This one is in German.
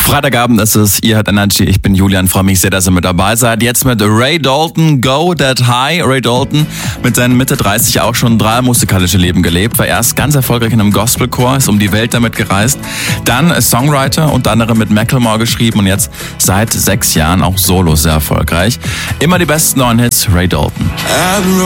Freitagabend ist es, ihr hört Energy, ich bin Julian, freue mich sehr, dass ihr mit dabei seid. Jetzt mit Ray Dalton, Go That High. Ray Dalton mit seinen Mitte 30 auch schon 3 musikalische Leben gelebt, war erst ganz erfolgreich in einem Gospelchor, ist um die Welt damit gereist, dann Songwriter, unter anderem mit Macklemore geschrieben und jetzt seit 6 Jahren auch solo sehr erfolgreich. Immer die besten neuen Hits, Ray Dalton.